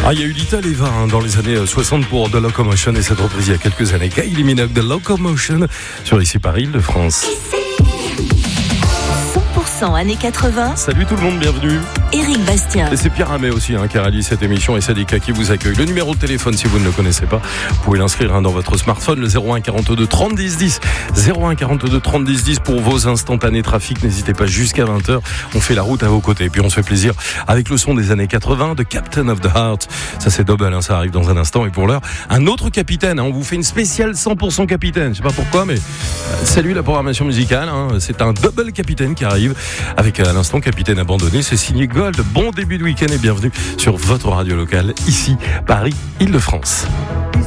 Ah, il y a eu Lita Leva dans les années 60 pour The Locomotion et cette reprise il y a quelques années. Kylie Minogue, The Locomotion sur ici Paris, Île-de-France. 100% années 80. Salut tout le monde, bienvenue. Éric Bastien. Et c'est Pierre Hamé aussi qui a réalisé cette émission et Sadika qui vous accueille. Le numéro de téléphone, si vous ne le connaissez pas, vous pouvez l'inscrire dans votre smartphone, le 01 42 30 10 10. 01 42 30 10 10 pour vos instantanés trafic. N'hésitez pas, jusqu'à 20h. On fait la route à vos côtés. Et puis on se fait plaisir avec le son des années 80 de Captain of the Heart. Ça c'est double, ça arrive dans un instant. Et pour l'heure, un autre capitaine. On vous fait une spéciale 100% capitaine. Je sais pas pourquoi, mais salut la programmation musicale. C'est un double capitaine qui arrive avec à l'instant Capitaine Abandonné. C'est signé Gold. Bon début de week-end et bienvenue sur votre radio locale, ici, Paris, Île-de-France.